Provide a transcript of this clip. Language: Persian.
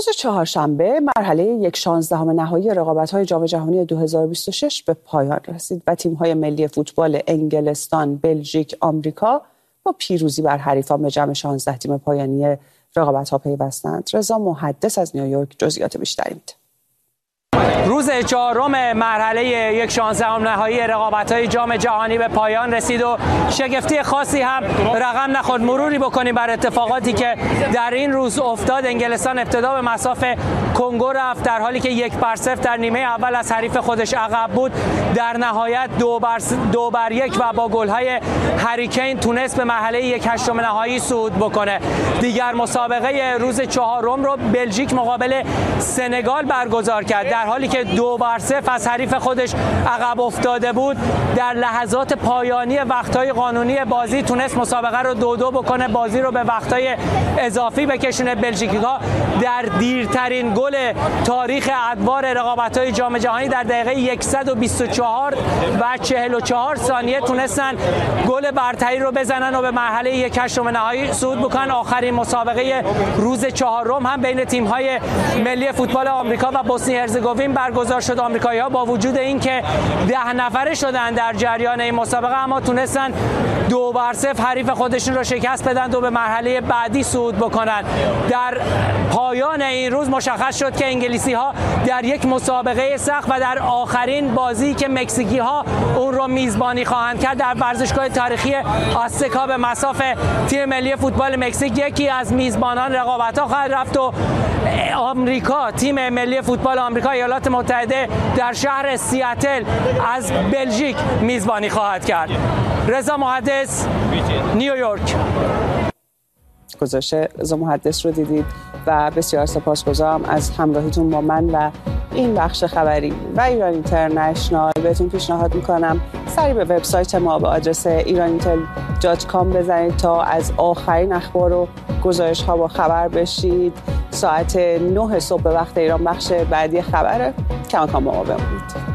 روز چهارشنبه مرحله 1/16 نهایی رقابت‌های جام جهانی 2026 به پایان رسید و تیم‌های ملی فوتبال انگلستان، بلژیک، آمریکا با پیروزی بر حریفان به جمع 16 تیم پایانی رقابت‌ها پیوستند. رضا محدث از نیویورک جزئیات بیشتری میده. روز چهارم مرحله 1/16 نهایی رقابت‌های جام جهانی به پایان رسید و شگفتی خاصی هم رقم نخورد. مروری بکنیم بر اتفاقاتی که در این روز افتاد. انگلستان ابتدا به مصاف کنگو رفت در حالی که 1-0 در نیمه اول از حریف خودش عقب بود. در نهایت 2-1 و با گل‌های هری کین تونست به مرحله 1/8 نهایی صعود بکنه. دیگر مسابقه روز چهارم رو بلژیک مقابل سنگال برگزار کرد در حالی که 2-0 از حریف خودش عقب افتاده بود. در لحظات پایانی وقت‌های قانونی بازی تونست مسابقه رو 2-2 بکنه، بازی رو به وقت‌های اضافی بکشونه. بلژیکی‌ها در دیرترین گل تاریخ ادوار رقابت‌های جام جهانی در دقیقه 124 و 44 ثانیه تونستن گل برتری رو بزنن و به مرحله 1/8 نهایی صعود بکنن. آخرین مسابقه روز چهارم هم بین تیم‌های ملی فوتبال آمریکا و بوسنی هرزگوین برگزار شد. آمریکایی‌ها با وجود اینکه 10 نفره شدن در جریان این مسابقه اما تونستن 2-0 حریف خودشون رو شکست بدن و به مرحله بعدی صعود بکنن. در پایان این روز مشخص شد که انگلیسی‌ها در یک مسابقه سخت و در آخرین بازی که مکزیکی‌ها اون رو میزبانی خواهند کرد در ورزشگاه تاریخی آزتک‌ها به مصاف تیم ملی فوتبال مکزیک یکی از میزبانان رقابت‌ها خواهد رفت و آمریکا، تیم ملی فوتبال آمریکا ایالات متحده در شهر سیاتل از بلژیک میزبانی خواهد کرد. رضا محدث، نیویورک. گزارش رضا محدث رو دیدید و بسیار سپاسگزارم از همراهیتون با من و این بخش خبری و ایران اینترنشنال. بهتون پیشنهاد میکنم سری به وبسایت ما به آدرس iranIntel.com بزنید تا از آخرین اخبار و گزارش ها با خبر بشید. ساعت 9 صبح به وقت ایران بخش بعدی خبره. کماکان با ما بمونید.